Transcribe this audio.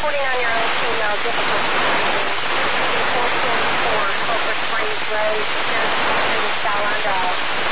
49-year-old female, difficulty breathing, 424 Sulphur Springs Road, Santa Cruz, Salanda.